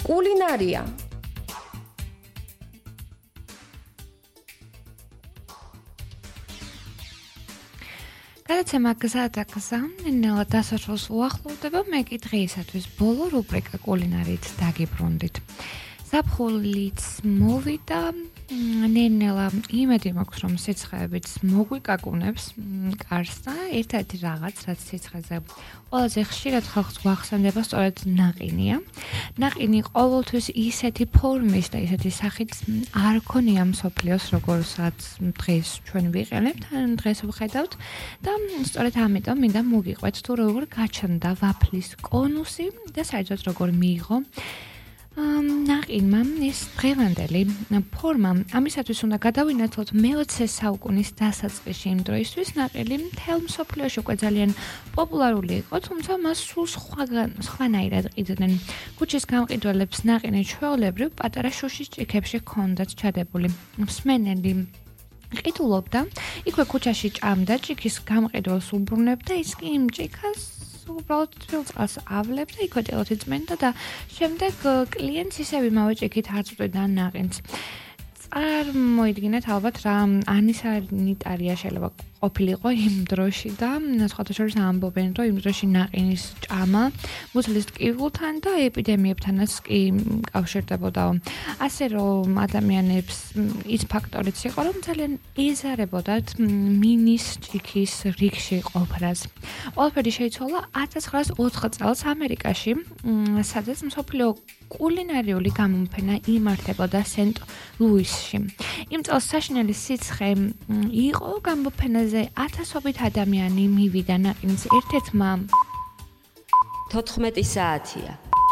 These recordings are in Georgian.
კულინარია. გადაცემა გზადაგზა ნელა დასაწყოს უახლოვდება, მე კი დღეისათვის ბოლო რუბრიკა კულინარით დაგიბრუნდით. ზაფხულიც მოვიდა, ნელა იმედი მაქვს, რომ სიცხეებიც მოგვიკაკუნებს კარს და ერთ-ერთი რაღაც, რაც სიცხეზე ყველაზე ხშირად ხალხს გვახსენდება, სწორედ ნაყინია. ნაყინი ყოველთვის ისეთი ფორმის და ისეთი სახით არ ქონია მსოფლიოს, როგორსაც დღეს ჩვენ ვიყენებთ, დღეს ვხედავთ და სწორედ ამიტომ მინდა მოგიყვეთ თუ როგორ გაჩნდა ვაფლის კონუსი და საერთოდ როგორ მიიღო ნაყინმა ის დღევანდელი ფორმა. ამისათვის უნდა გადავინათლოთ მე-20 საუკუნის დასაწყისში იმ დროისთვის ნაყინი მთელ მსოფლიოში უკვე ძალიან პოპულარული იყო, თუმცა მას სულ სხვანაირად ყიდნენ. ქუჩის გამყიდველებს ნაყინი ჩვეულებრივ პატარა შუშის ჭიქებში ჰქონდათ ჩადებული. მსმენელი ყიდულობდა, იქვე ქუჩაში ჭამდა, ჭიქის გამყიდველს უბრუნებდა, ის კი იმ ჭიქას უბრალოდ თბილწყალს ავლებდა, იქვე ტელოთი წმენდა და შემდეგ კლიენტს ისევ იმავე ჭიქით არ წვდიდა ნაყინს. წარმოიდგინეთ ალბათ რა ანისანიტარია შეიძლება ყოფილიყო იმ დროში და სხვათა შორის ამბობენ, რომ იმ დროში ნაყინის ჭამა მუცლის ტკივილთან და ეპიდემიებთანაც კი კავშირდებოდაო. ასე რომ ადამიანებს ის ფაქტორიც იყო, რომ ძალიან ეზარებოდათ მინის ჭიქის რიგში ყოფრას. ყველაფერი შეიცვალა 1904 წელს ამერიკაში, სადაც მსოფლიო კულინარიული გამოფენა იმართებოდა სენტ-ლუისში. იმ წელს საშინელი სიცხე იყო გამოფენაზე 1000-ობით ადამიანი მივიდა ნაყინის ერთ-ერთმა 14 საათია.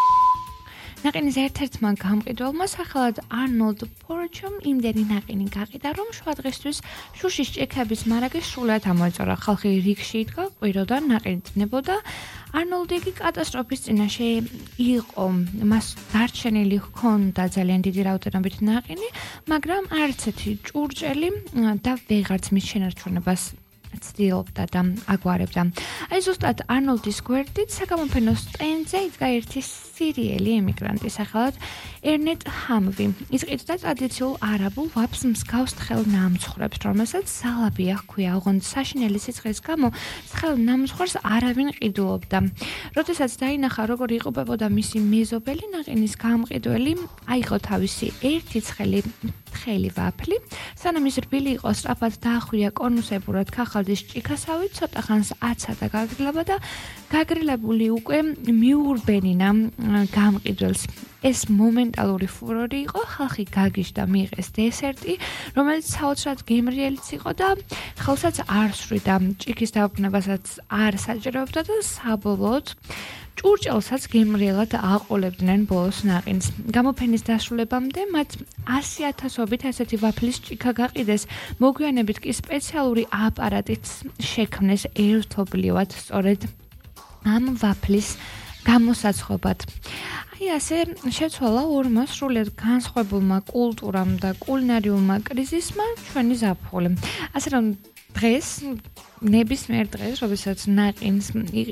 ნაყინის ერთ-ერთმა გამყიდველმა სახელად არნოლდ პორჩომ იმდენი ნაყინი გაყიდა, რომ შუადღესთვის შუშის ჭიქების მარაგი სრულად ამოეწორა. ხალხი რიგში იდგა, ყვიროდა, ნაყინი დებოდა. არნოლდი კი კატასტროფის წინაშე იყო. მას დარჩენილი ჰქონდა ძალიან დიდი რაოდენობით ნაყინი, მაგრამ არც ერთი ჭურჭელი და ვეღარც მის შენარჩუნებას ცდილობდა და აგვარებდა. აი ზუსტად არნოლდის გვერდით საგამოფენო სტენდზე იდგა ერთი სირიელი ემიგრანტი სახელად ერნეტ ჰამვი. ის ყიდდა ტრადიციულ არაბულ ვაფს მსგავს თხელ ნამცხრებს, რომელსაც სალაბია ჰქვია. ოღონდ საშინელი სიცხეს გამო თხელ ნამცხვარს არავინ ყიდულობდა. როდესაც დაინახა როგორ იყოფებოდა მისი მეზობელი ნაყინის გამყიდველი, აიღო თავისი ერთი თხელი ვაფლი, სანამ ის რბილი იყო, სწრაფად დაახვია კონუსებურად ქაღალდის ჭიქასავით, ცოტა ხანს აცადა გაგრილება და გაგრილებული უკვე მიურბენინა გამყიდველს. ეს მომენტალური ფურორი იყო, ხალხი გაგიჟდა, მიიღეს დესერტი, რომელიც საოცრად გემრიელიც იყო და ხელსაც არ სვრიდა, ჭიქის დაუბრუნებასაც არ საჭიროებდა და საბოლოოდ ჭურჭელსაც გემრიელად აყოლებდნენ ბოლოს ნაყინს. გამოფენის დასრულებამდე მათ 100,000-ობით ასეთი ვაფლის ჭიქა გაყიდეს, მოგვიანებით კი სპეციალური აპარატით შექმნეს ერთობლივად სწორედ ამ ვაფლის გამოსაცხობად. აი ასე შეცვალა ორმა სრულიად განსხვავებულმა კულტურამ და კულინარიულმა კრიზისმა ჩვენი ზაფხული. ასე რომ დღეს ნებისმიერ დღეს, როდესაც ნაყინს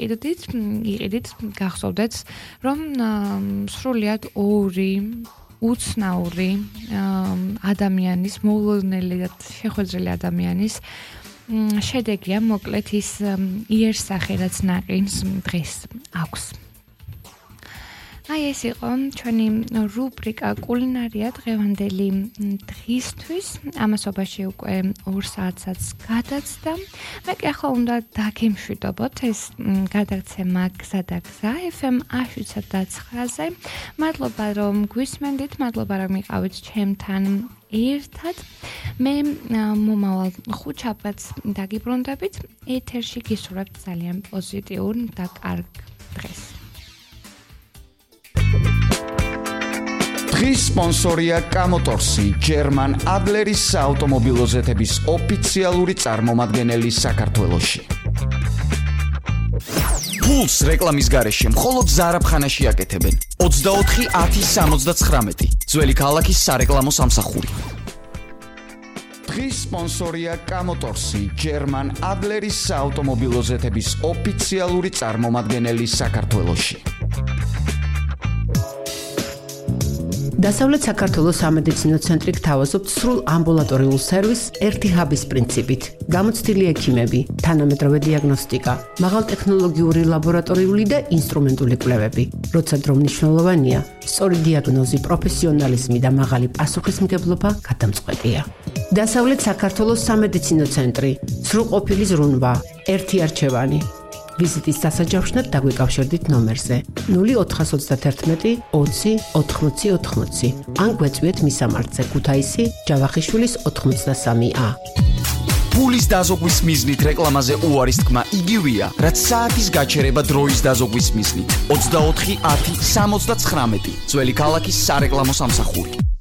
იყიდით, გახსოვდეთ, რომ სრულიად ორი უცნაური ადამიანის, მოულოდნელად შეხვედრილი ადამიანის შედეგია, მოკლედ ის იერსახე, რაც ნაყინს დღეს აქვს. აი ეს იყო ჩვენი რუბრიკა კულინარია დღევანდელი დღისთვის. ამასობაში უკვე 2 საათსაც გადაცდა. მე კი ახლა უნდა დაგემშვიდობოთ ეს გადაცემა გზადაგზა FM 107.9-ზე. მადლობა რომ გვისმენდით, მადლობა რომ იყავით ჩემთან ერთად. მე მომავალ ხუთშაბათს დაგიბრუნდებით. ეთერში გისურვებთ ძალიან პოზიტიურ და კარგ დღეს. დღის სპონსორია კამოტორსი, ჯერმან ადლერის საავტომობილო ზეთების ოფიციალური წარმომადგენელი საქართველოში. ფულს რეკლამის გარეშე მხოლოდ ზარაფხანაში აკეთებენ. 24-10-79 ძველი ქალაქის სარეკლამო სამსახური. დღის სპონსორია კამოტორსი, ჯერმან ადლერის საავტომობილო ზეთების ოფიციალური წარმომადგენელი საქართველოში. დასავლეთ საქართველოს სამედიცინო ცენტრი გთავაზობთ სრულ ამბულატორიულ სერვისს ერთი ჰაბის პრინციპით. გამოცდილი ექიმები, თანამედროვე დიაგნოსტიკა, მაღალტექნოლოგიური ლაბორატორიული და ინსტრუმენტული კვლევები. როცა დრო მნიშვნელოვანია, სწორი დიაგნოზი, პროფესიონალიზმი და მაღალი პასუხისმგებლობა გადამწყვეტია. დასავლეთ საქართველოს სამედიცინო ცენტრი, სრულყოფილი ზრუნვა, ერთი არჩევანი. ვიზიტის დასაჯავშნად დაგვიკავშირდით ნომერზე 0431 20 80 80 ან გვეწვიეთ მისამართზე ქუთაისი ჯავახიშვილის 83A. ფულის დაზოგვის მიზნით რეკლამაზე უარის თქმა იგივეა, რაც საათის გაჩერება დროის დაზოგვის მიზნით. 24 10 79 ძველი ქალაქის სარეკლამო სამსახური.